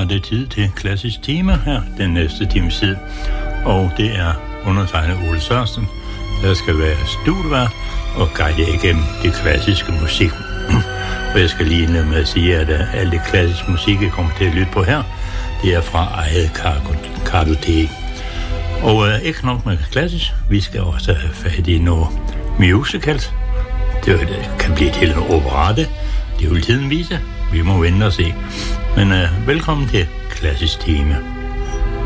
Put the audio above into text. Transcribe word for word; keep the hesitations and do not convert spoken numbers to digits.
er det tid til klassisk tema her den næste times tid. Og det er undertegnet Ole Sørensen, der skal være studievært og guide igennem det klassiske musik. Og jeg skal lige indlede med at sige, at alt det klassiske musik, jeg kommer til at lytte på her, det er fra eget kartotek. Og uh, ikke nok med klassisk, vi skal også have fat i noget musicals. Det, det kan blive til en operette. Det vil tiden vise. Vi må vente og se. Men uh, velkommen til klassisk tema.